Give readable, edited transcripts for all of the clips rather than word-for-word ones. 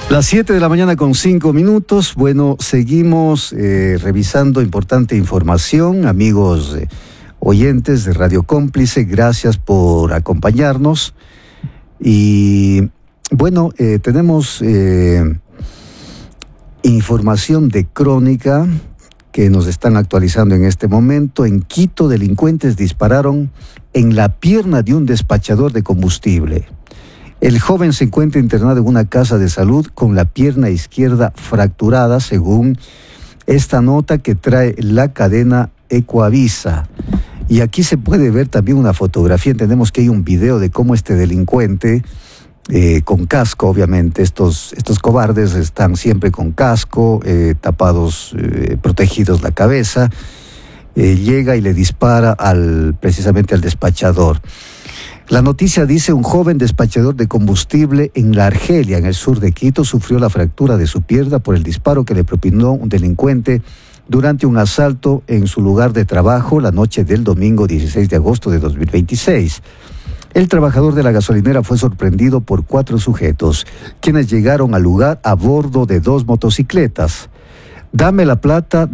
Las 7 de la mañana con 5 minutos. Bueno, seguimos revisando importante información. Amigos oyentes de Radio Cómplice, gracias por acompañarnos. Y bueno, tenemos información de Crónica que nos están actualizando en este momento. En Quito, delincuentes dispararon en la pierna de un despachador de combustible. El joven se encuentra internado en una casa de salud con la pierna izquierda fracturada, según esta nota que trae la cadena Ecoavisa. Y aquí se puede ver también una fotografía. Entendemos que hay un video de cómo este delincuente, con casco, obviamente, estos cobardes están siempre con casco, tapados, protegidos la cabeza, llega y le dispara precisamente al despachador. La noticia dice: un joven despachador de combustible en La Argelia, en el sur de Quito, sufrió la fractura de su pierna por el disparo que le propinó un delincuente durante un asalto en su lugar de trabajo la noche del domingo 16 de agosto de 2026. El trabajador de la gasolinera fue sorprendido por 4 sujetos, quienes llegaron al lugar a bordo de 2 motocicletas. Dame la plata,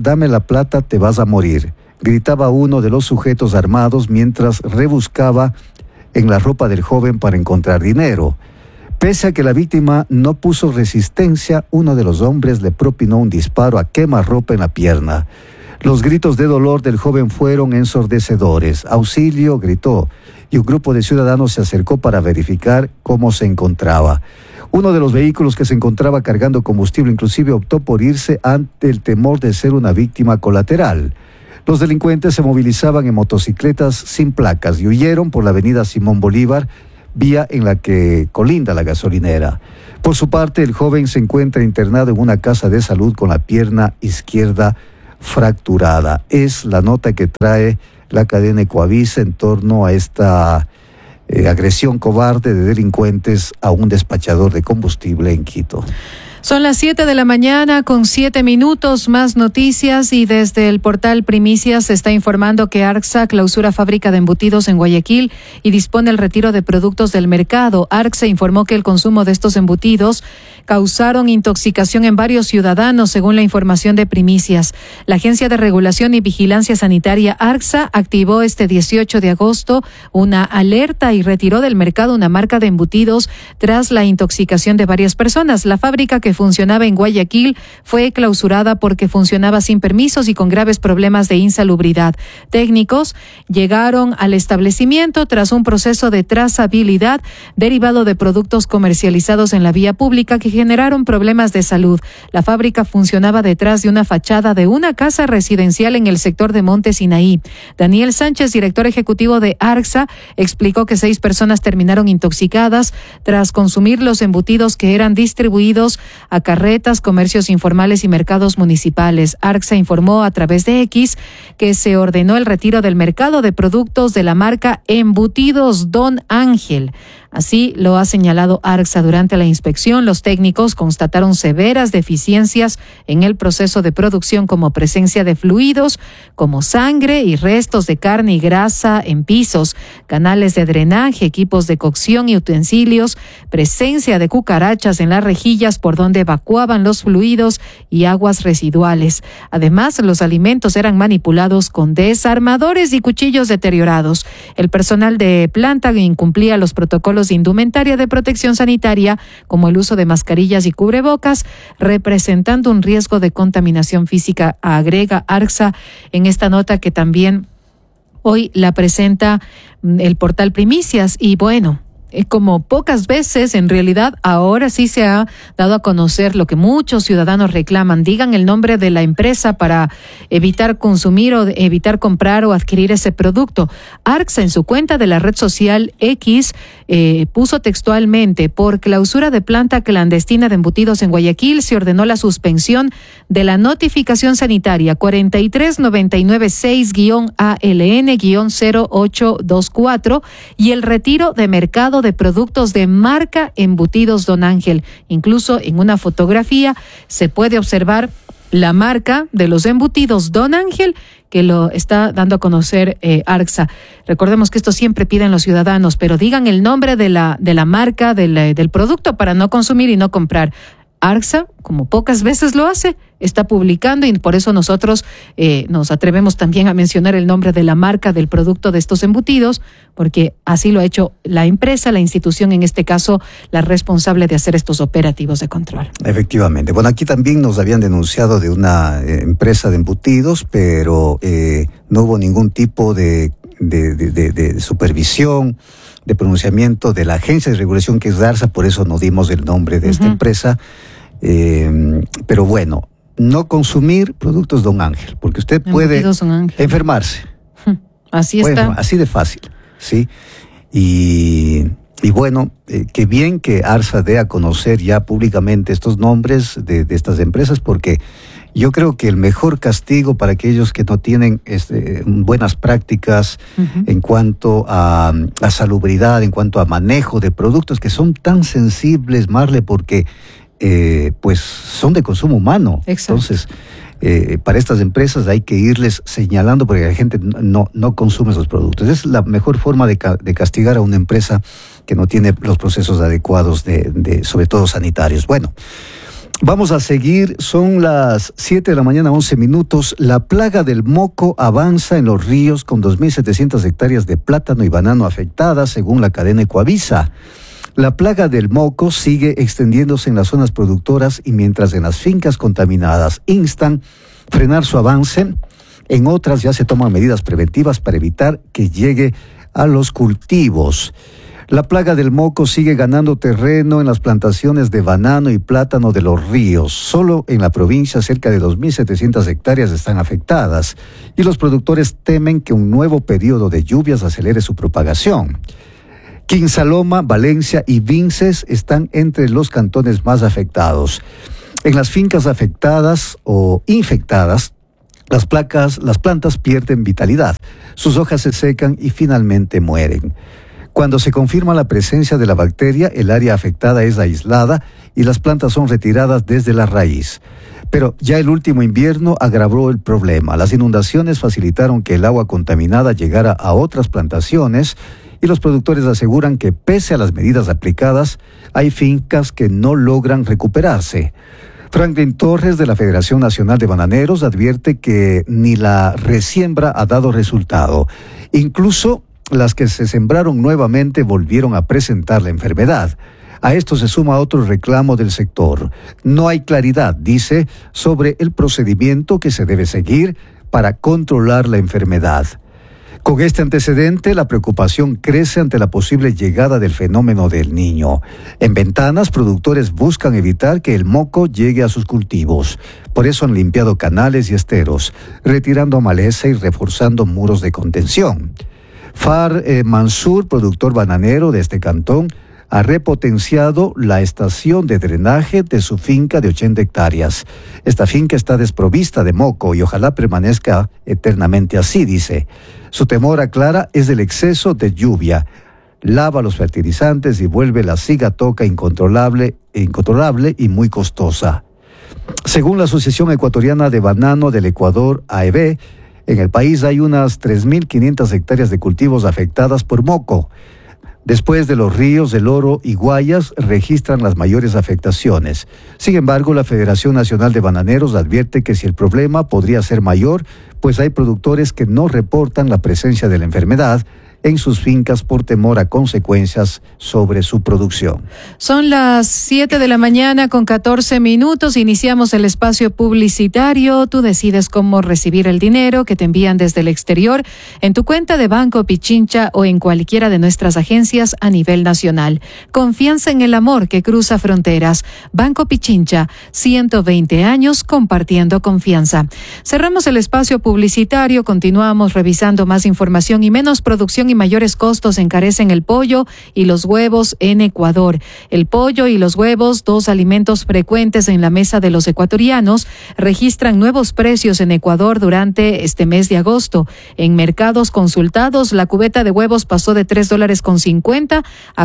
te vas a morir», gritaba uno de los sujetos armados mientras rebuscaba en la ropa del joven para encontrar dinero. Pese a que la víctima no puso resistencia, uno de los hombres le propinó un disparo a quemarropa en la pierna. Los gritos de dolor del joven fueron ensordecedores. «Auxilio», gritó, y un grupo de ciudadanos se acercó para verificar cómo se encontraba. Uno de los vehículos que se encontraba cargando combustible inclusive optó por irse ante el temor de ser una víctima colateral. Los delincuentes se movilizaban en motocicletas sin placas y huyeron por la avenida Simón Bolívar, vía en la que colinda la gasolinera. Por su parte, el joven se encuentra internado en una casa de salud con la pierna izquierda fracturada. Es la nota que trae la cadena Ecoavisa en torno a esta agresión cobarde de delincuentes a un despachador de combustible en Quito. Son las 7 de la mañana con 7 minutos, más noticias, y desde el portal Primicias se está informando que ARCSA clausura fábrica de embutidos en Guayaquil y dispone el retiro de productos del mercado. ARCSA informó que el consumo de estos embutidos causaron intoxicación en varios ciudadanos, según la información de Primicias. La Agencia de Regulación y Vigilancia Sanitaria ARCSA activó este 18 de agosto una alerta y retiró del mercado una marca de embutidos tras la intoxicación de varias personas. La fábrica, que funcionaba en Guayaquil, fue clausurada porque funcionaba sin permisos y con graves problemas de insalubridad. Técnicos llegaron al establecimiento tras un proceso de trazabilidad derivado de productos comercializados en la vía pública que generaron problemas de salud. La fábrica funcionaba detrás de una fachada de una casa residencial en el sector de Monte Sinaí. Daniel Sánchez, director ejecutivo de ARCSA, explicó que 6 personas terminaron intoxicadas tras consumir los embutidos que eran distribuidos a carretas, comercios informales y mercados municipales. ARCSA informó a través de X que se ordenó el retiro del mercado de productos de la marca Embutidos Don Ángel. Así lo ha señalado ARCSA. Durante la inspección, los técnicos constataron severas deficiencias en el proceso de producción, como presencia de fluidos como sangre y restos de carne y grasa en pisos, canales de drenaje, equipos de cocción y utensilios, presencia de cucarachas en las rejillas por donde evacuaban los fluidos y aguas residuales. Además, los alimentos eran manipulados con desarmadores y cuchillos deteriorados. El personal de planta incumplía los protocolos de indumentaria de protección sanitaria, como el uso de mascarillas y cubrebocas, representando un riesgo de contaminación física, agrega ARCSA en esta nota que también hoy la presenta el portal Primicias. Y bueno, como pocas veces, en realidad, ahora sí se ha dado a conocer lo que muchos ciudadanos reclaman. Digan el nombre de la empresa para evitar consumir o evitar comprar o adquirir ese producto. ARCSA, en su cuenta de la red social X, puso textualmente: por clausura de planta clandestina de embutidos en Guayaquil, se ordenó la suspensión de la notificación sanitaria 43996-ALN-0824 y el retiro de mercado de productos de marca Embutidos Don Ángel. Incluso en una fotografía se puede observar la marca de los embutidos Don Ángel, que lo está dando a conocer ARCSA. Recordemos que esto siempre piden los ciudadanos, pero digan el nombre de la marca del producto para no consumir y no comprar. ARSA, como pocas veces lo hace, está publicando, y por eso nosotros nos atrevemos también a mencionar el nombre de la marca del producto de estos embutidos, porque así lo ha hecho la empresa, la institución, en este caso, la responsable de hacer estos operativos de control. Efectivamente. Bueno, aquí también nos habían denunciado de una empresa de embutidos, pero no hubo ningún tipo de supervisión, de pronunciamiento de la agencia de regulación que es ARSA, por eso no dimos el nombre de esta empresa. Pero bueno, no consumir productos Don Ángel, porque usted puede enfermarse. Así está. Así de fácil, ¿sí? Y bueno, qué bien que ARSA dé a conocer ya públicamente estos nombres de estas empresas, porque yo creo que el mejor castigo para aquellos que no tienen buenas prácticas en cuanto a salubridad, en cuanto a manejo de productos que son tan sensibles, Marle, porque pues son de consumo humano. Exacto. Entonces, para estas empresas hay que irles señalando porque la gente no consume esos productos. Es la mejor forma de castigar a una empresa que no tiene los procesos adecuados sobre todo sanitarios. Bueno, vamos a seguir, son las 7 de la mañana, 11 minutos. La plaga del moco avanza en los ríos con 2.700 hectáreas de plátano y banano afectadas, según la cadena Ecoavisa. La plaga del moco sigue extendiéndose en las zonas productoras y mientras en las fincas contaminadas instan frenar su avance, en otras ya se toman medidas preventivas para evitar que llegue a los cultivos. La plaga del moco sigue ganando terreno en las plantaciones de banano y plátano de los ríos. Solo en la provincia cerca de 2.700 hectáreas están afectadas y los productores temen que un nuevo periodo de lluvias acelere su propagación. Quinsaloma, Valencia y Vinces están entre los cantones más afectados. En las fincas afectadas o infectadas, las plantas pierden vitalidad, sus hojas se secan y finalmente mueren. Cuando se confirma la presencia de la bacteria, el área afectada es aislada y las plantas son retiradas desde la raíz. Pero ya el último invierno agravó el problema. Las inundaciones facilitaron que el agua contaminada llegara a otras plantaciones y los productores aseguran que pese a las medidas aplicadas, hay fincas que no logran recuperarse. Franklin Torres, de la Federación Nacional de Bananeros, advierte que ni la resiembra ha dado resultado. Incluso las que se sembraron nuevamente volvieron a presentar la enfermedad. A esto se suma otro reclamo del sector. No hay claridad, dice, sobre el procedimiento que se debe seguir para controlar la enfermedad. Con este antecedente, la preocupación crece ante la posible llegada del fenómeno del Niño. En Ventanas, productores buscan evitar que el moco llegue a sus cultivos. Por eso han limpiado canales y esteros, retirando maleza y reforzando muros de contención. Far Mansur, productor bananero de este cantón, ha repotenciado la estación de drenaje de su finca de 80 hectáreas. Esta finca está desprovista de moco y ojalá permanezca eternamente así, dice. Su temor, aclara, es del exceso de lluvia. Lava los fertilizantes y vuelve la cigatoca incontrolable y muy costosa. Según la Asociación Ecuatoriana de Banano del Ecuador, AEB, en el país hay unas 3.500 hectáreas de cultivos afectadas por moco. Después de los ríos El Oro y Guayas registran las mayores afectaciones. Sin embargo, la Federación Nacional de Bananeros advierte que si el problema podría ser mayor, pues hay productores que no reportan la presencia de la enfermedad en sus fincas por temor a consecuencias sobre su producción. Son las 7 de la mañana con 14 minutos. Iniciamos el espacio publicitario. Tú decides cómo recibir el dinero que te envían desde el exterior en tu cuenta de Banco Pichincha o en cualquiera de nuestras agencias a nivel nacional. Confianza en el amor que cruza fronteras. Banco Pichincha, 120 años compartiendo confianza. Cerramos el espacio publicitario. Continuamos revisando más información y menos producción y mayores costos encarecen el pollo y los huevos en Ecuador. El pollo y los huevos, dos alimentos frecuentes en la mesa de los ecuatorianos, registran nuevos precios en Ecuador durante este mes de agosto. En mercados consultados, la cubeta de huevos pasó de $3.50 a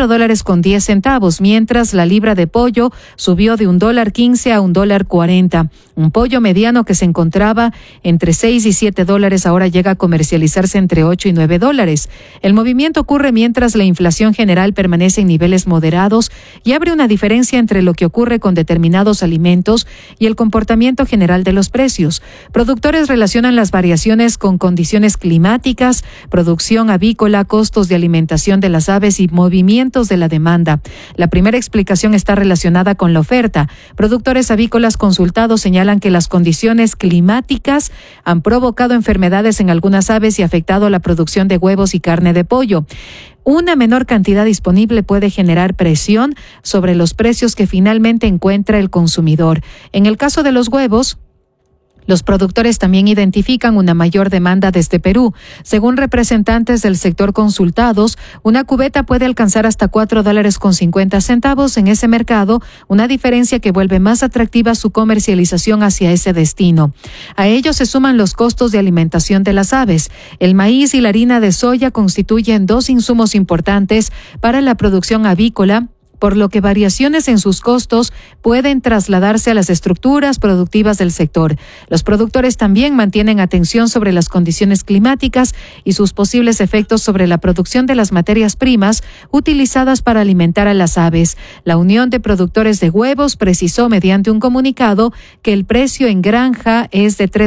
$4.10, mientras la libra de pollo subió de $1.15 a $1.40. Un pollo mediano que se encontraba entre $6 y $7 ahora llega a comercializarse entre $8 y $9. aves. El movimiento ocurre mientras la inflación general permanece en niveles moderados y abre una diferencia entre lo que ocurre con determinados alimentos y el comportamiento general de los precios. Productores relacionan las variaciones con condiciones climáticas, producción avícola, costos de alimentación de las aves y movimientos de la demanda. La primera explicación está relacionada con la oferta. Productores avícolas consultados señalan que las condiciones climáticas han provocado enfermedades en algunas aves y afectado la producción de huevos y carne de pollo. Una menor cantidad disponible puede generar presión sobre los precios que finalmente encuentra el consumidor. En el caso de los huevos, los productores también identifican una mayor demanda desde Perú. Según representantes del sector consultados, una cubeta puede alcanzar hasta $4.50 en ese mercado, una diferencia que vuelve más atractiva su comercialización hacia ese destino. A ello se suman los costos de alimentación de las aves. El maíz y la harina de soya constituyen dos insumos importantes para la producción avícola, por lo que variaciones en sus costos pueden trasladarse a las estructuras productivas del sector. Los productores también mantienen atención sobre las condiciones climáticas y sus posibles efectos sobre la producción de las materias primas utilizadas para alimentar a las aves. La Unión de Productores de Huevos precisó mediante un comunicado que el precio en granja es de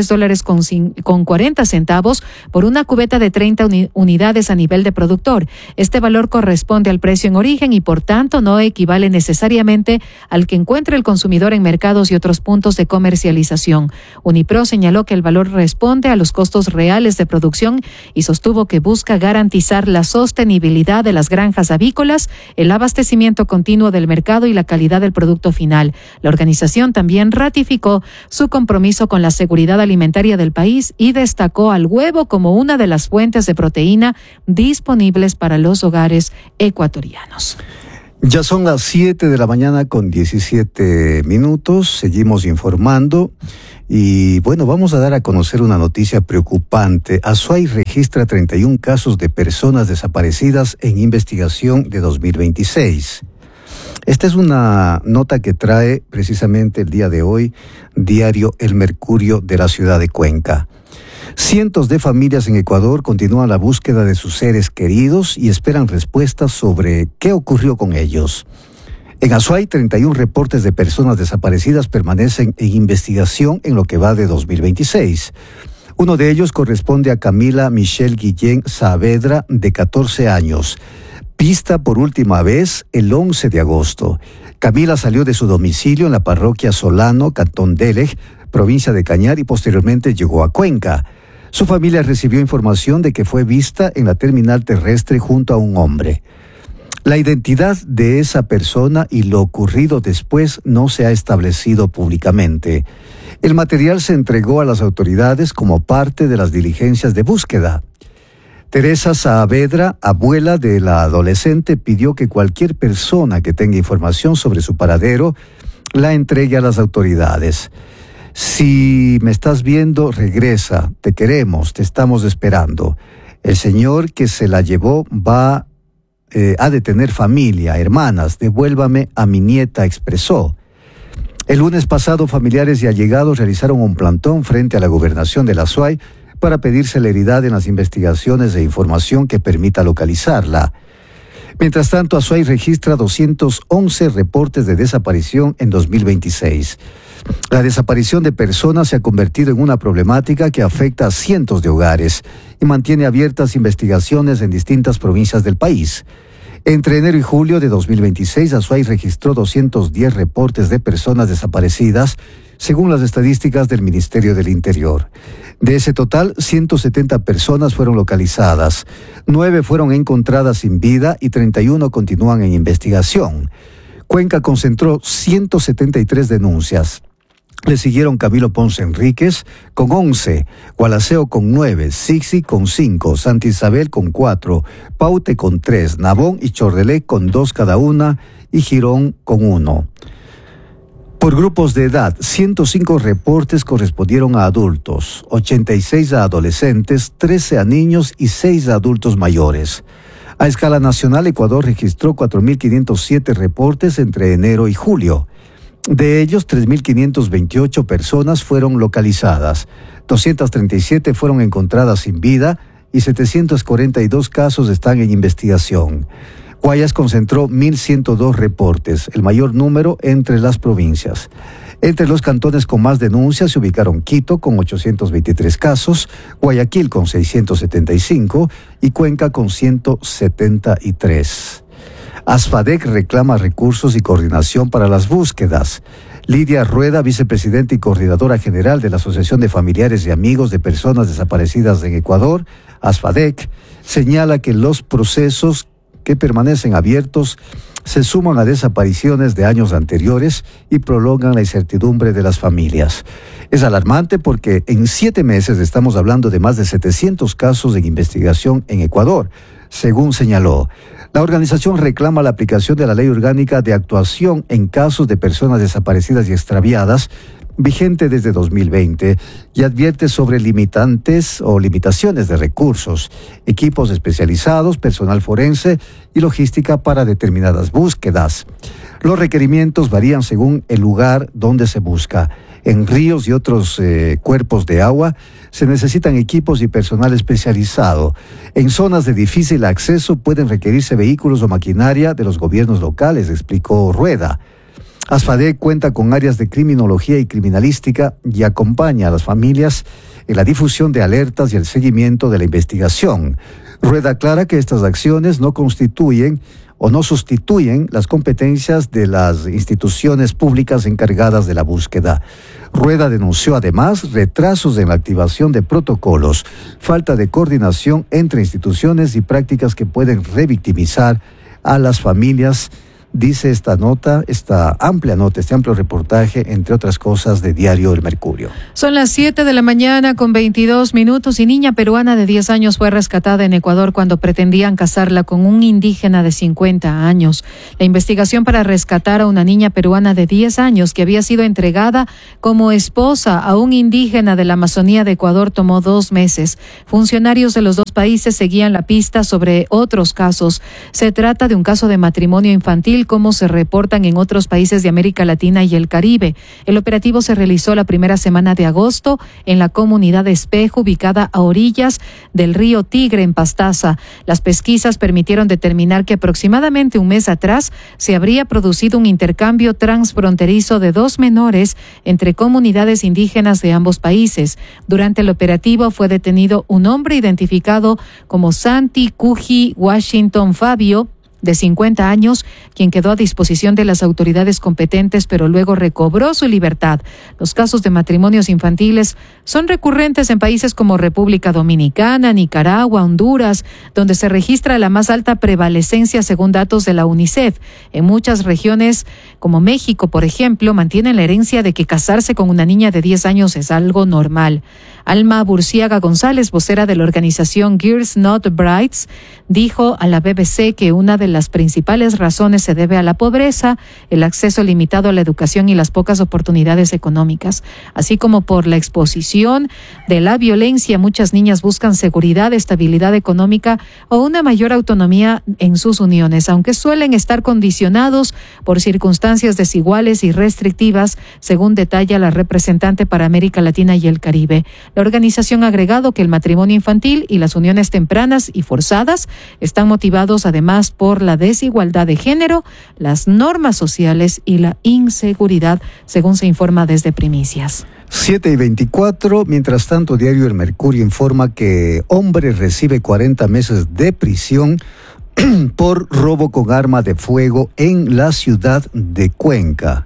$3.40 por una cubeta de 30 unidades a nivel de productor. Este valor corresponde al precio en origen y por tanto no equivale necesariamente al que encuentre el consumidor en mercados y otros puntos de comercialización. Unipro señaló que el valor responde a los costos reales de producción y sostuvo que busca garantizar la sostenibilidad de las granjas avícolas, el abastecimiento continuo del mercado y la calidad del producto final. La organización también ratificó su compromiso con la seguridad alimentaria del país y destacó al huevo como una de las fuentes de proteína disponibles para los hogares ecuatorianos. Ya son las 7 de la mañana con 17 minutos, seguimos informando y bueno, vamos a dar a conocer una noticia preocupante. Azuay registra 31 casos de personas desaparecidas en investigación de 2026. Esta es una nota que trae precisamente el día de hoy, diario El Mercurio de la ciudad de Cuenca. Cientos de familias en Ecuador continúan la búsqueda de sus seres queridos y esperan respuestas sobre qué ocurrió con ellos. En Azuay, 31 reportes de personas desaparecidas permanecen en investigación en lo que va de 2026. Uno de ellos corresponde a Camila Michelle Guillén Saavedra, de 14 años. Vista por última vez el 11 de agosto. Camila salió de su domicilio en la parroquia Solano, Cantón Delej, provincia de Cañar, y posteriormente llegó a Cuenca. Su familia recibió información de que fue vista en la terminal terrestre junto a un hombre. La identidad de esa persona y lo ocurrido después no se ha establecido públicamente. El material se entregó a las autoridades como parte de las diligencias de búsqueda. Teresa Saavedra, abuela de la adolescente, pidió que cualquier persona que tenga información sobre su paradero la entregue a las autoridades. Si me estás viendo, regresa, te queremos, te estamos esperando. El señor que se la llevó ha de tener familia, hermanas, devuélvame a mi nieta, expresó. El lunes pasado, familiares y allegados realizaron un plantón frente a la gobernación de la Azuay para pedir celeridad en las investigaciones e información que permita localizarla. Mientras tanto, Azuay registra 211 reportes de desaparición en 2026. La desaparición de personas se ha convertido en una problemática que afecta a cientos de hogares y mantiene abiertas investigaciones en distintas provincias del país. Entre enero y julio de 2026, Azuay registró 210 reportes de personas desaparecidas, según las estadísticas del Ministerio del Interior. De ese total, 170 personas fueron localizadas, 9 fueron encontradas sin vida y 31 continúan en investigación. Cuenca concentró 173 denuncias. Le siguieron Camilo Ponce Enríquez con 11, Gualaceo con 9, Sixi con 5, Santa Isabel con 4, Paute con 3, Nabón y Chordelé con 2 cada una y Girón con 1. Por grupos de edad, 105 reportes correspondieron a adultos, 86 a adolescentes, 13 a niños y 6 a adultos mayores. A escala nacional, Ecuador registró 4.507 reportes entre enero y julio. De ellos, 3.528 personas fueron localizadas, 237 fueron encontradas sin vida y 742 casos están en investigación. Guayas concentró 1.102 reportes, el mayor número entre las provincias. Entre los cantones con más denuncias se ubicaron Quito con 823 casos, Guayaquil con 675 y Cuenca con 173. ASFADEC reclama recursos y coordinación para las búsquedas. Lidia Rueda, vicepresidenta y coordinadora general de la Asociación de Familiares y Amigos de Personas Desaparecidas en Ecuador, ASFADEC, señala que los procesos que permanecen abiertos se suman a desapariciones de años anteriores y prolongan la incertidumbre de las familias. Es alarmante porque en 7 meses estamos hablando de más de 700 casos en investigación en Ecuador, según señaló. La organización reclama la aplicación de la Ley Orgánica de Actuación en casos de personas desaparecidas y extraviadas, vigente desde 2020, y advierte sobre limitantes o limitaciones de recursos, equipos especializados, personal forense y logística para determinadas búsquedas. Los requerimientos varían según el lugar donde se busca. En ríos y otros cuerpos de agua se necesitan equipos y personal especializado. En zonas de difícil acceso pueden requerirse vehículos o maquinaria de los gobiernos locales, explicó Rueda. ASFADEC cuenta con áreas de criminología y criminalística y acompaña a las familias en la difusión de alertas y el seguimiento de la investigación. Rueda aclara que estas acciones no constituyen o no sustituyen las competencias de las instituciones públicas encargadas de la búsqueda. Rueda denunció además retrasos en la activación de protocolos, falta de coordinación entre instituciones y prácticas que pueden revictimizar a las familias. Dice esta amplio reportaje, entre otras cosas, de Diario El Mercurio. Son las 7 de la mañana con 22 minutos y niña peruana de 10 años fue rescatada en Ecuador cuando pretendían casarla con un indígena de 50 años. La investigación para rescatar a una niña peruana de 10 años que había sido entregada como esposa a un indígena de la Amazonía de Ecuador tomó 2 meses. Funcionarios de los 2 países seguían la pista sobre otros casos. Se trata de un caso de matrimonio infantil como se reportan en otros países de América Latina y el Caribe. El operativo se realizó la primera semana de agosto en la comunidad de Espejo, ubicada a orillas del río Tigre, en Pastaza. Las pesquisas permitieron determinar que aproximadamente un mes atrás se habría producido un intercambio transfronterizo de 2 menores entre comunidades indígenas de ambos países. Durante el operativo fue detenido un hombre identificado como Santi Cuji Washington Fabio, de 50 años, quien quedó a disposición de las autoridades competentes, pero luego recobró su libertad. Los casos de matrimonios infantiles son recurrentes en países como República Dominicana, Nicaragua, Honduras, donde se registra la más alta prevalecencia según datos de la UNICEF. En muchas regiones, como México, por ejemplo, mantienen la herencia de que casarse con una niña de 10 años es algo normal. Alma Burciaga González, vocera de la organización Girls Not Brides, dijo a la BBC que una de las principales razones se debe a la pobreza, el acceso limitado a la educación y las pocas oportunidades económicas, así como por la exposición de la violencia. Muchas niñas buscan seguridad, estabilidad económica o una mayor autonomía en sus uniones, aunque suelen estar condicionados por circunstancias desiguales y restrictivas, según detalla la representante para América Latina y el Caribe. La organización ha agregado que el matrimonio infantil y las uniones tempranas y forzadas están motivados además por la desigualdad de género, las normas sociales y la inseguridad, según se informa desde Primicias. 7:24, mientras tanto, Diario El Mercurio informa que hombre recibe 40 meses de prisión por robo con arma de fuego en la ciudad de Cuenca.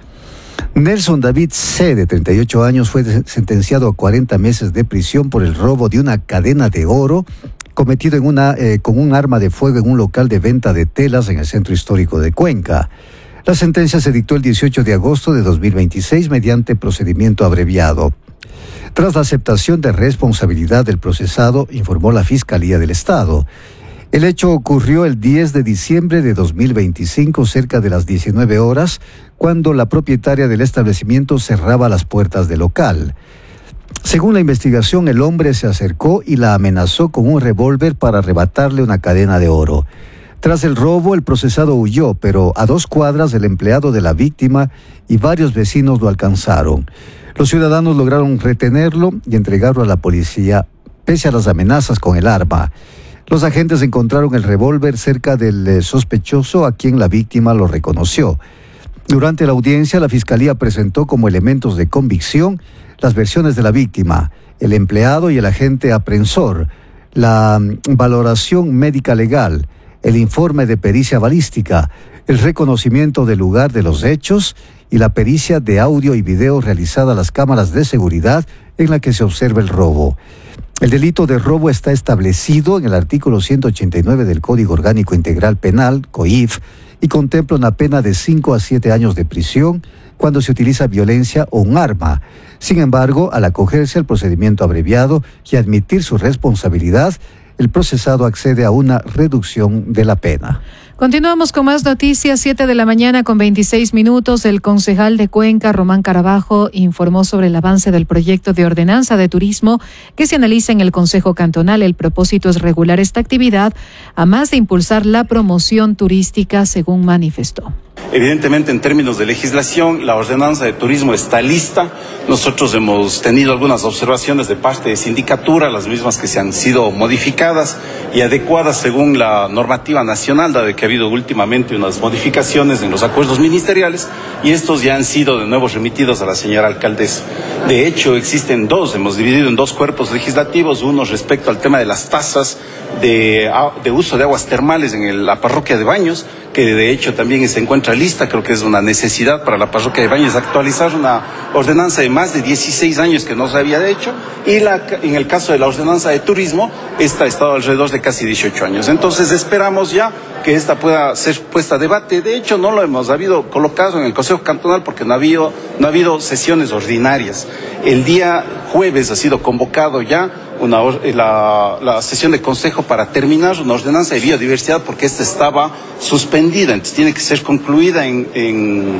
Nelson David C., de 38 años, fue sentenciado a 40 meses de prisión por el robo de una cadena de oro cometido con un arma de fuego en un local de venta de telas en el centro histórico de Cuenca. La sentencia se dictó el 18 de agosto de 2026 mediante procedimiento abreviado. Tras la aceptación de responsabilidad del procesado, informó la Fiscalía del Estado. El hecho ocurrió el 10 de diciembre de 2025, cerca de las 19 horas, cuando la propietaria del establecimiento cerraba las puertas del local. Según la investigación, el hombre se acercó y la amenazó con un revólver para arrebatarle una cadena de oro. Tras el robo, el procesado huyó, pero a 2 cuadras el empleado de la víctima y varios vecinos lo alcanzaron. Los ciudadanos lograron retenerlo y entregarlo a la policía pese a las amenazas con el arma. Los agentes encontraron el revólver cerca del sospechoso, a quien la víctima lo reconoció. Durante la audiencia, la Fiscalía presentó como elementos de convicción las versiones de la víctima, el empleado y el agente aprensor, la valoración médica legal, el informe de pericia balística, el reconocimiento del lugar de los hechos y la pericia de audio y video realizada a las cámaras de seguridad en la que se observa el robo. El delito de robo está establecido en el artículo 189 del Código Orgánico Integral Penal, COIF, y contempla una pena de 5 a 7 años de prisión cuando se utiliza violencia o un arma. Sin embargo, al acogerse al procedimiento abreviado y admitir su responsabilidad, el procesado accede a una reducción de la pena. Continuamos con más noticias, 7 de la mañana con 26 minutos. El concejal de Cuenca, Román Carabajo, informó sobre el avance del proyecto de ordenanza de turismo que se analiza en el Consejo Cantonal. El propósito es regular esta actividad, a más de impulsar la promoción turística, según manifestó. Evidentemente, en términos de legislación, la ordenanza de turismo está lista. Nosotros hemos tenido algunas observaciones de parte de sindicatura, las mismas que se han sido modificadas y adecuadas según la normativa nacional, dado que ha habido últimamente unas modificaciones en los acuerdos ministeriales y estos ya han sido de nuevo remitidos a la señora alcaldesa. De hecho, existen dos, hemos dividido en dos cuerpos legislativos, uno respecto al tema de las tasas de uso de aguas termales en la parroquia de Baños, que de hecho también se encuentra lista. Creo que es una necesidad para la parroquia de Baños actualizar una ordenanza de más de 16 años que no se había hecho, y en el caso de la ordenanza de turismo, esta ha estado alrededor de casi 18 años. Entonces esperamos ya que esta pueda ser puesta a debate. De hecho, no lo hemos habido colocado en el Consejo Cantonal porque no ha habido sesiones ordinarias. El día jueves ha sido convocado ya la sesión de consejo para terminar una ordenanza de biodiversidad, porque esta estaba suspendida, entonces tiene que ser concluida en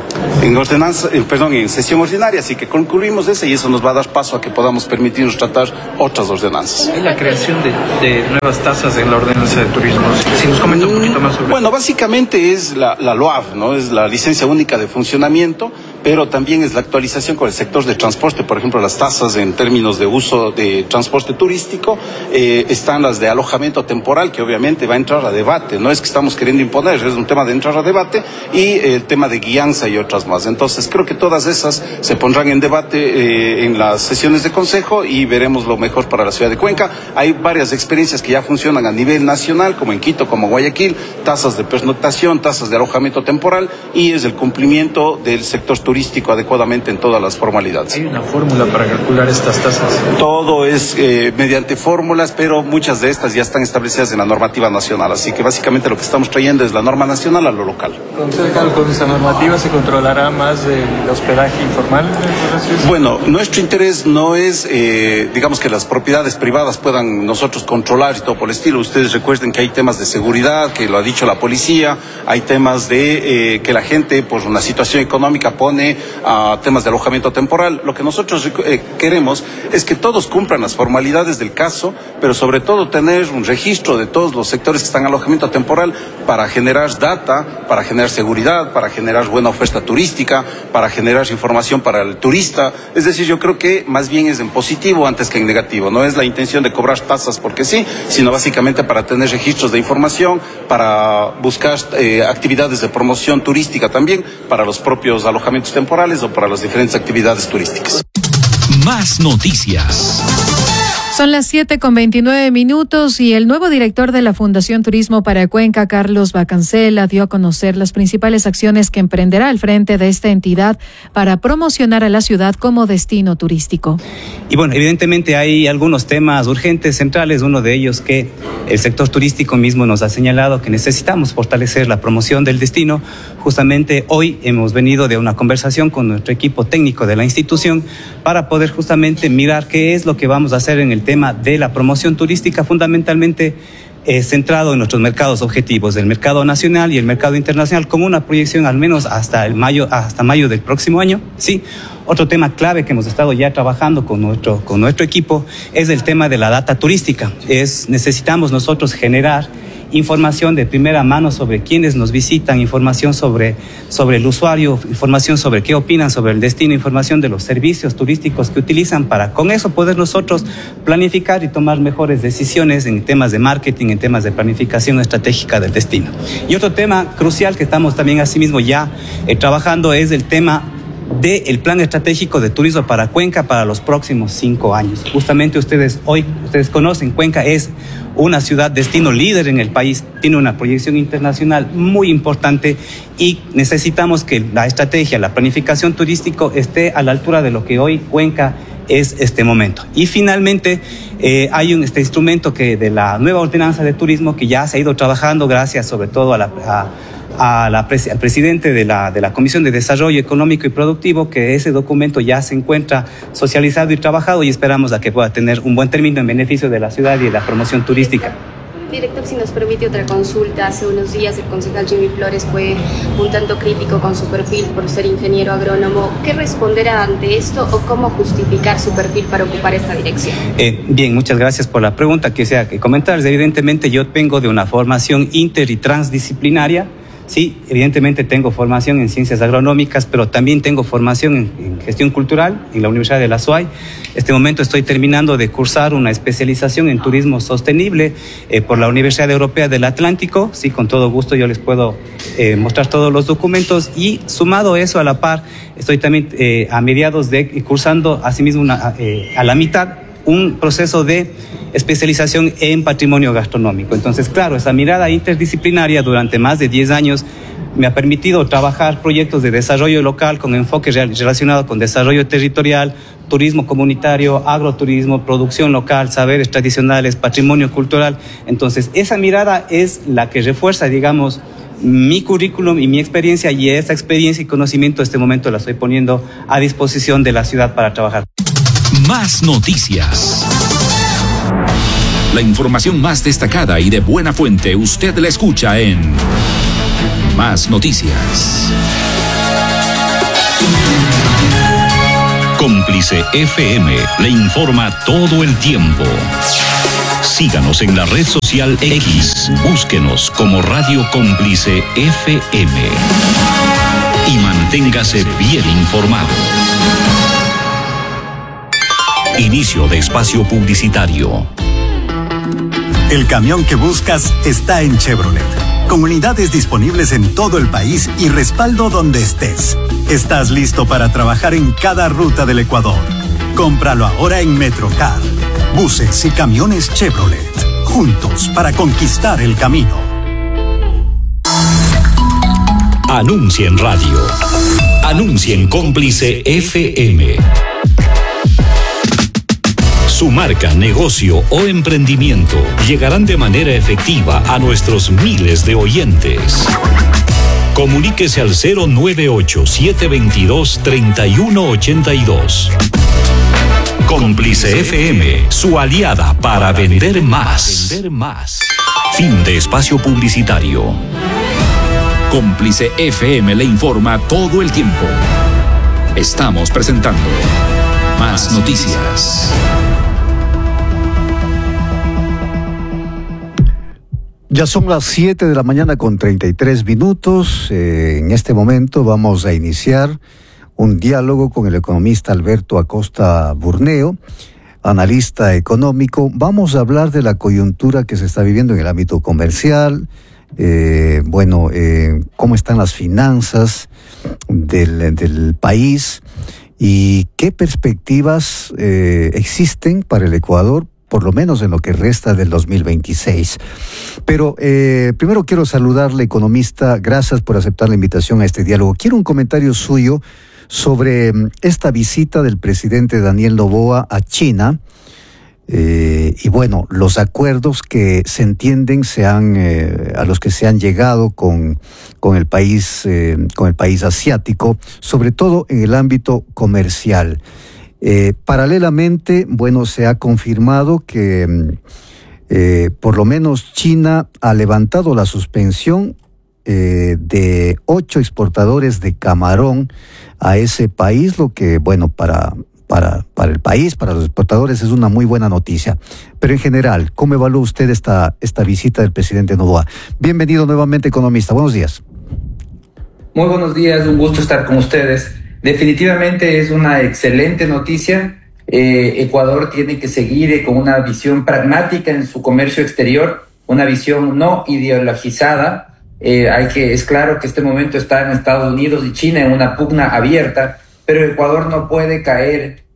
sesión ordinaria, así que concluimos esa y eso nos va a dar paso a que podamos permitirnos tratar otras ordenanzas. ¿Hay la creación de nuevas tasas en la ordenanza de turismo? Si nos comenta un poquito más sobre eso. Bueno, básicamente es la LOAF, ¿no? Es la licencia única de funcionamiento, pero también es la actualización con el sector de transporte. Por ejemplo, las tasas en términos de uso de transporte turístico, están las de alojamiento temporal, que obviamente va a entrar a debate. No es que estamos queriendo imponer, es un tema de entrar a debate, y el tema de guianza y otras más. Entonces, creo que todas esas se pondrán en debate en las sesiones de consejo y veremos lo mejor para la ciudad de Cuenca. Hay varias experiencias que ya funcionan a nivel nacional, como en Quito, como Guayaquil, tasas de pernoctación, tasas de alojamiento temporal, y es el cumplimiento del sector turístico adecuadamente en todas las formalidades. ¿Hay una fórmula para calcular estas tasas? Todo es mediante fórmulas, pero muchas de estas ya están establecidas en la normativa nacional, así que básicamente lo que estamos trayendo es la norma nacional a lo local. Concejal, ¿con esta normativa se controlará más el hospedaje informal? Bueno, nuestro interés no es, digamos, que las propiedades privadas puedan nosotros controlar y todo por el estilo. Ustedes recuerden que hay temas de seguridad, que lo ha dicho la policía, hay temas de que la gente, por una situación económica, pone a temas de alojamiento temporal. Lo que nosotros queremos es que todos cumplan las formalidades del caso, pero sobre todo tener un registro de todos los sectores que están en alojamiento temporal para generar data, para generar seguridad, para generar buena oferta turística, para generar información para el turista. Es decir, yo creo que más bien es en positivo antes que en negativo. No es la intención de cobrar tasas porque sí, sino básicamente para tener registros de información, para buscar actividades de promoción turística también para los propios alojamientos temporales o para las diferentes actividades turísticas. Más noticias. Son las 7:29 y el nuevo director de la Fundación Turismo para Cuenca, Carlos Vacancela, dio a conocer las principales acciones que emprenderá al frente de esta entidad para promocionar a la ciudad como destino turístico. Y bueno, evidentemente hay algunos temas urgentes, centrales, uno de ellos que el sector turístico mismo nos ha señalado que necesitamos fortalecer la promoción del destino. Justamente hoy hemos venido de una conversación con nuestro equipo técnico de la institución para poder justamente mirar qué es lo que vamos a hacer en el tema de la promoción turística, fundamentalmente centrado en nuestros mercados objetivos, el mercado nacional y el mercado internacional, con una proyección al menos hasta mayo del próximo año. Sí. Otro tema clave que hemos estado ya trabajando con nuestro equipo es el tema de la data turística. Necesitamos nosotros generar información de primera mano sobre quiénes nos visitan, información sobre el usuario, información sobre qué opinan sobre el destino, información de los servicios turísticos que utilizan para con eso poder nosotros planificar y tomar mejores decisiones en temas de marketing, en temas de planificación estratégica del destino. Y otro tema crucial que estamos también asimismo ya trabajando es el tema del plan estratégico de turismo para Cuenca para los próximos 5 años. Justamente ustedes conocen, Cuenca es una ciudad destino líder en el país, tiene una proyección internacional muy importante y necesitamos que la estrategia, la planificación turística esté a la altura de lo que hoy Cuenca es este momento. Y finalmente hay este instrumento que de la nueva ordenanza de turismo que ya se ha ido trabajando gracias sobre todo al presidente de la Comisión de Desarrollo Económico y Productivo, que ese documento ya se encuentra socializado y trabajado y esperamos a que pueda tener un buen término en beneficio de la ciudad y de la promoción turística. Director, si nos permite otra consulta, hace unos días el concejal Jimmy Flores fue un tanto crítico con su perfil por ser ingeniero agrónomo. ¿Qué responderá ante esto o cómo justificar su perfil para ocupar esta dirección? Bien, muchas gracias por la pregunta. Quisiera comentarles, evidentemente yo vengo de una formación inter y transdisciplinaria. Sí, evidentemente tengo formación en ciencias agronómicas, pero también tengo formación en gestión cultural en la Universidad de la SUAY. En este momento estoy terminando de cursar una especialización en turismo sostenible por la Universidad Europea del Atlántico. Sí, con todo gusto yo les puedo mostrar todos los documentos y sumado eso a la par, estoy también a mediados de cursando asimismo a la mitad un proceso de especialización en patrimonio gastronómico. Entonces, claro, esa mirada interdisciplinaria durante más de 10 años me ha permitido trabajar proyectos de desarrollo local con enfoque relacionado con desarrollo territorial, turismo comunitario, agroturismo, producción local, saberes tradicionales, patrimonio cultural. Entonces, esa mirada es la que refuerza, digamos, mi currículum y mi experiencia, y esa experiencia y conocimiento en este momento la estoy poniendo a disposición de la ciudad para trabajar. Más noticias. La información más destacada y de buena fuente usted la escucha en Más Noticias. Cómplice FM le informa todo el tiempo. Síganos en la red social X. Búsquenos como Radio Cómplice FM. Y manténgase bien informado. Inicio de espacio publicitario. El camión que buscas está en Chevrolet. Con unidades disponibles en todo el país y respaldo donde estés. Estás listo para trabajar en cada ruta del Ecuador. Cómpralo ahora en Metrocar. Buses y camiones Chevrolet. Juntos para conquistar el camino. Anuncia en radio. Anuncia en Cómplice FM. Su marca, negocio o emprendimiento llegarán de manera efectiva a nuestros miles de oyentes. Comuníquese al 098-722-3182. Cómplice FM, su aliada para vender más. Fin de espacio publicitario. Cómplice FM le informa todo el tiempo. Estamos presentando Más Noticias. Ya son las 7 de la mañana con 33 minutos. En este momento vamos a iniciar un diálogo con el economista Alberto Acosta Burneo, analista económico. Vamos a hablar de la coyuntura que se está viviendo en el ámbito comercial, cómo están las finanzas del país y qué perspectivas existen para el Ecuador, por lo menos en lo que resta del 2026. Pero primero quiero saludarle, economista, gracias por aceptar la invitación a este diálogo. Quiero un comentario suyo sobre esta visita del presidente Daniel Noboa a China y los acuerdos que se entienden a los que se han llegado con el país asiático, sobre todo en el ámbito comercial. Paralelamente, se ha confirmado que por lo menos China ha levantado la suspensión de 8 exportadores de camarón a ese país, lo que, para para el país, para los exportadores, es una muy buena noticia. Pero en general, ¿cómo evalúa usted esta visita del presidente Noboa? Bienvenido nuevamente, economista. Buenos días. Muy buenos días, un gusto estar con ustedes. Definitivamente es una excelente noticia. Ecuador tiene que seguir con una visión pragmática en su comercio exterior, una visión no ideologizada. Es claro que este momento está en Estados Unidos y China en una pugna abierta, pero Ecuador no puede caer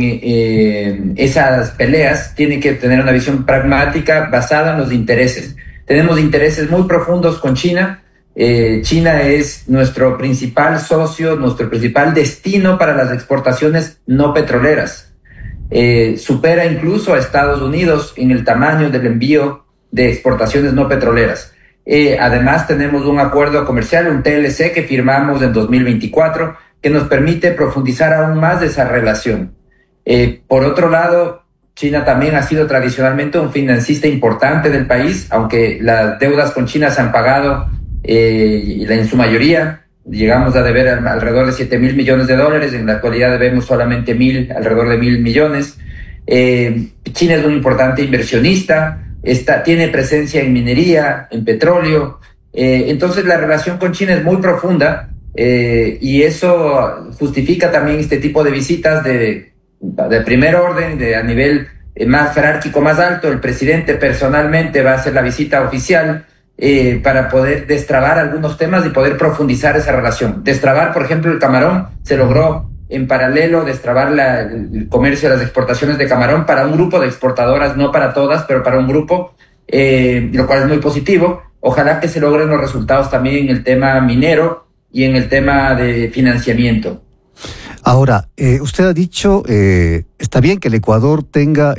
en esas peleas. Tiene que tener una visión pragmática basada en los intereses. Tenemos intereses muy profundos con China. China es nuestro principal socio, nuestro principal destino para las exportaciones no petroleras. Supera incluso a Estados Unidos en el tamaño del envío de exportaciones no petroleras. Además tenemos un acuerdo comercial, un TLC que firmamos en 2024, que nos permite profundizar aún más de esa relación. Por otro lado, China también ha sido tradicionalmente un financista importante del país, aunque las deudas con China se han pagado en su mayoría. Llegamos a deber alrededor de $7,000 millones, en la actualidad debemos solamente alrededor de 1,000 millones. China es un importante inversionista, tiene presencia en minería, en petróleo, entonces la relación con China es muy profunda, y eso justifica también este tipo de visitas de primer orden, a nivel más jerárquico, más alto. El presidente personalmente va a hacer la visita oficial para poder destrabar algunos temas y poder profundizar esa relación. Destrabar, por ejemplo, el camarón. Se logró en paralelo destrabar el comercio de las exportaciones de camarón para un grupo de exportadoras, no para todas, pero para un grupo, lo cual es muy positivo. Ojalá que se logren los resultados también en el tema minero y en el tema de financiamiento. Ahora, usted ha dicho, está bien que el Ecuador tenga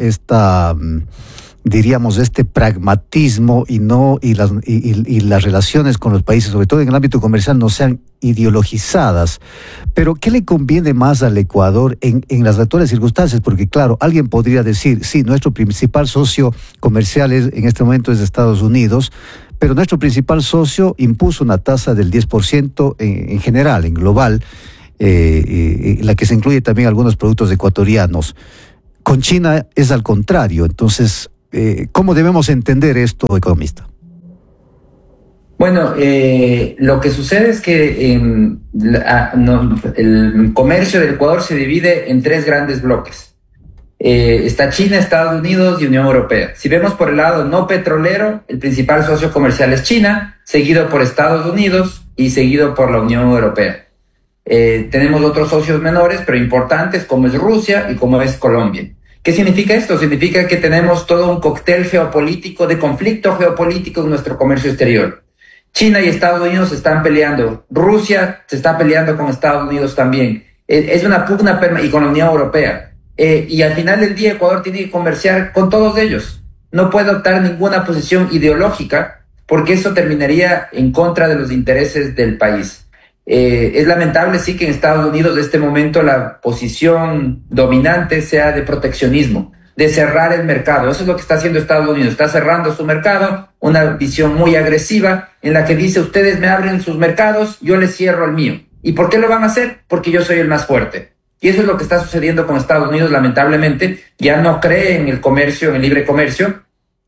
diríamos, este pragmatismo y las relaciones con los países, sobre todo en el ámbito comercial, no sean ideologizadas. Pero ¿qué le conviene más al Ecuador en las actuales circunstancias? Porque claro, alguien podría decir, sí, nuestro principal socio comercial en este momento es Estados Unidos, pero nuestro principal socio impuso una tasa del 10% en general, en global, la que se incluye también algunos productos ecuatorianos. Con China es al contrario. Entonces, ¿cómo debemos entender esto, economista? Bueno, lo que sucede es que el comercio del Ecuador se divide en 3 grandes bloques. Está China, Estados Unidos y Unión Europea. Si vemos por el lado no petrolero, el principal socio comercial es China, seguido por Estados Unidos y seguido por la Unión Europea. Tenemos otros socios menores, pero importantes, como es Rusia y como es Colombia. ¿Qué significa esto? Significa que tenemos todo un cóctel geopolítico, de conflicto geopolítico en nuestro comercio exterior. China y Estados Unidos se están peleando. Rusia se está peleando con Estados Unidos también. Es una pugna y con la Unión Europea. Y al final del día Ecuador tiene que comerciar con todos ellos. No puede adoptar ninguna posición ideológica, porque eso terminaría en contra de los intereses del país. Es lamentable, sí, que en Estados Unidos de este momento la posición dominante sea de proteccionismo, de cerrar el mercado. Eso es lo que está haciendo Estados Unidos. Está cerrando su mercado, una visión muy agresiva en la que dice: ustedes me abren sus mercados, yo les cierro el mío. ¿Y por qué lo van a hacer? Porque yo soy el más fuerte. Y eso es lo que está sucediendo con Estados Unidos, lamentablemente. Ya no cree en el comercio, en el libre comercio.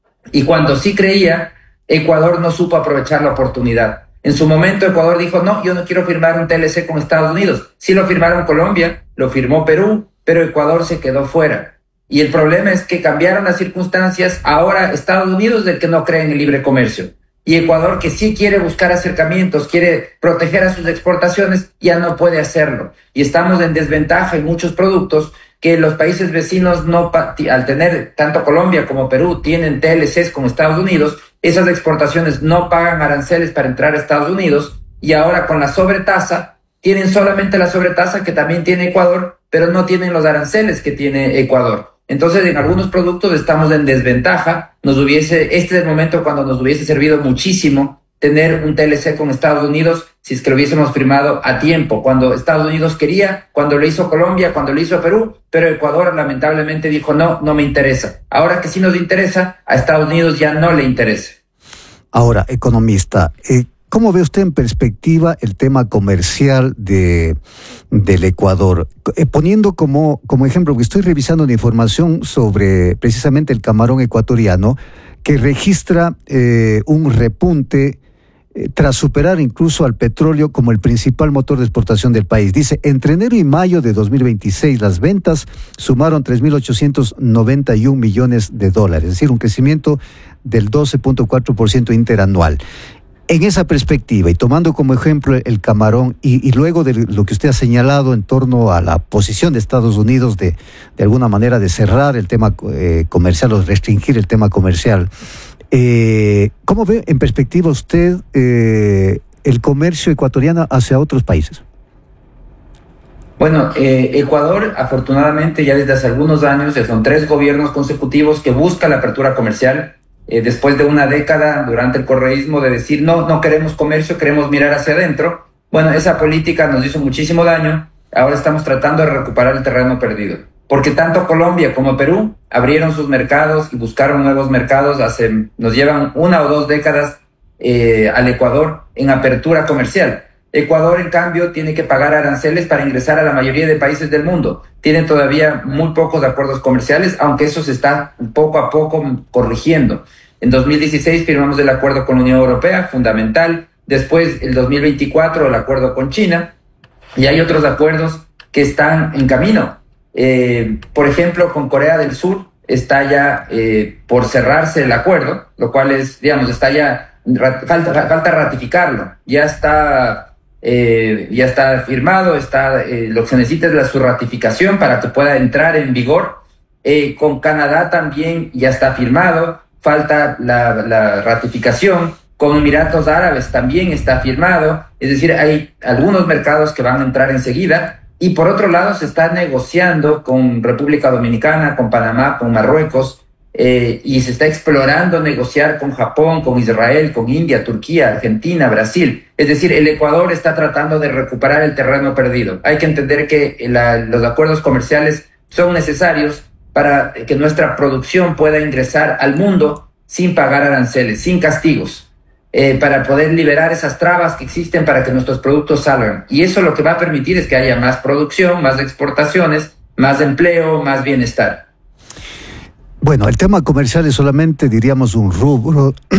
Y cuando sí creía, Ecuador no supo aprovechar la oportunidad. En su momento Ecuador dijo: no, yo no quiero firmar un TLC con Estados Unidos. Sí lo firmaron Colombia, lo firmó Perú, pero Ecuador se quedó fuera. Y el problema es que cambiaron las circunstancias. Ahora Estados Unidos es el que no cree en el libre comercio. Y Ecuador, que sí quiere buscar acercamientos, quiere proteger a sus exportaciones, ya no puede hacerlo. Y estamos en desventaja en muchos productos que los países vecinos, al tener tanto Colombia como Perú, tienen TLCs con Estados Unidos, esas exportaciones no pagan aranceles para entrar a Estados Unidos, y ahora con la sobretasa, tienen solamente la sobretasa que también tiene Ecuador, pero no tienen los aranceles que tiene Ecuador. Entonces, en algunos productos estamos en desventaja. Este es el momento cuando nos hubiese servido muchísimo tener un TLC con Estados Unidos, si es que lo hubiésemos firmado a tiempo, cuando Estados Unidos quería, cuando lo hizo Colombia, cuando lo hizo Perú, pero Ecuador lamentablemente dijo: no me interesa. Ahora que sí nos interesa, a Estados Unidos ya no le interesa. Ahora, economista, ¿cómo ve usted en perspectiva el tema comercial de del Ecuador. Poniendo como ejemplo, que estoy revisando una información sobre precisamente el camarón ecuatoriano, que registra un repunte tras superar incluso al petróleo como el principal motor de exportación del país. Dice, entre enero y mayo de 2026, las ventas sumaron 3.891 millones de dólares, es decir, un crecimiento del 12.4% interanual. En esa perspectiva, y tomando como ejemplo el camarón, y luego de lo que usted ha señalado en torno a la posición de Estados Unidos de alguna manera de cerrar el tema comercial o restringir el tema comercial, ¿cómo ve en perspectiva usted el comercio ecuatoriano hacia otros países? Bueno, Ecuador, afortunadamente, ya desde hace algunos años, ya son 3 gobiernos consecutivos que buscan la apertura comercial. Después de una década durante el correísmo de decir no queremos comercio, queremos mirar hacia adentro. Bueno, esa política nos hizo muchísimo daño. Ahora estamos tratando de recuperar el terreno perdido. Porque tanto Colombia como Perú abrieron sus mercados y buscaron nuevos mercados. Nos llevan 1 o 2 décadas al Ecuador en apertura comercial. Ecuador, en cambio, tiene que pagar aranceles para ingresar a la mayoría de países del mundo. Tienen todavía muy pocos acuerdos comerciales, aunque eso se está poco a poco corrigiendo. En 2016 firmamos el acuerdo con la Unión Europea, fundamental. Después, el 2024, el acuerdo con China. Y hay otros acuerdos que están en camino. Por ejemplo, con Corea del Sur está ya por cerrarse el acuerdo, lo cual es, digamos, está ya, falta ratificarlo. Ya está firmado, lo que se necesita es su ratificación para que pueda entrar en vigor. Con Canadá también ya está firmado, falta la ratificación. Con Emiratos Árabes también está firmado, es decir, hay algunos mercados que van a entrar enseguida. Y por otro lado se está negociando con República Dominicana, con Panamá, con Marruecos, y se está explorando negociar con Japón, con Israel, con India, Turquía, Argentina, Brasil. Es decir, el Ecuador está tratando de recuperar el terreno perdido. Hay que entender que los acuerdos comerciales son necesarios para que nuestra producción pueda ingresar al mundo sin pagar aranceles, sin castigos, para poder liberar esas trabas que existen para que nuestros productos salgan. Y eso lo que va a permitir es que haya más producción, más exportaciones, más empleo, más bienestar. Bueno, el tema comercial es solamente, diríamos, un rubro